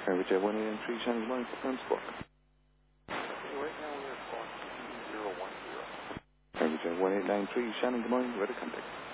Average at 183 Shannon, good morning, confirm squawk. Right now we're at Squawk 2010. Average at 1893 Shannon, good morning, weather contact.